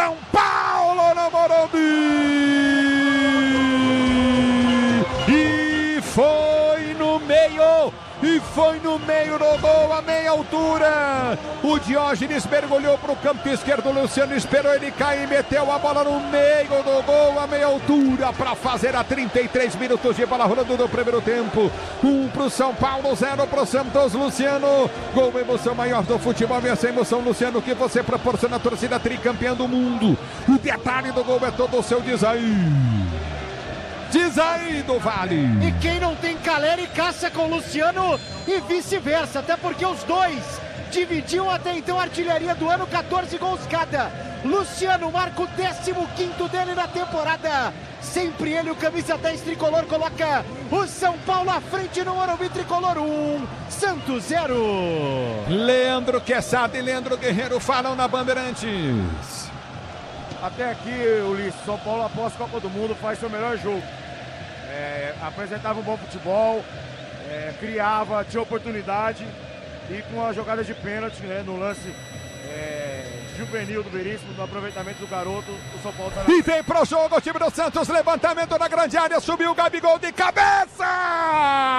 São Paulo no Morumbi! E foi no meio! E foi no meio do gol, a meia altura. O Diógenes mergulhou para o campo esquerdo. O Luciano esperou ele cair e meteu a bola no meio do gol, a meia altura, para fazer a 33 minutos de bola rolando no primeiro tempo. 1 para o São Paulo, 0 para o Santos. Luciano, gol, emoção maior do futebol. E essa emoção, Luciano, que você proporciona a torcida tricampeã do mundo. O detalhe do gol é todo o seu design. Diz aí do Vale. E quem não tem Caleri caça com o Luciano e vice-versa, até porque os dois dividiam até então a artilharia do ano, 14 gols cada. Luciano marca o 15º dele na temporada. Sempre ele, o camisa 10 tricolor, coloca o São Paulo à frente no Morumbi tricolor 1, Santos 0. Leandro Quesada e Leandro Guerreiro falam na Bandeirantes. Até aqui, Ulisses, São Paulo após a Copa do Mundo faz seu melhor jogo. Apresentava um bom futebol, criava, tinha oportunidade e com a jogada de pênalti, no lance juvenil do Veríssimo, no aproveitamento do garoto, o São Paulo tá na... E vem pro jogo o time do Santos, levantamento na grande área, subiu o Gabigol de cabeça!